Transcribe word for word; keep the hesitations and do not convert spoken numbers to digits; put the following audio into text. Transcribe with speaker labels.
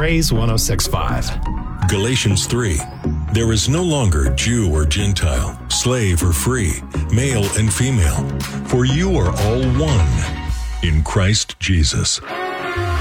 Speaker 1: Praise one oh six point five.
Speaker 2: Galatians three. There is no longer Jew or Gentile, slave or free, male and female, for you are all one in Christ Jesus.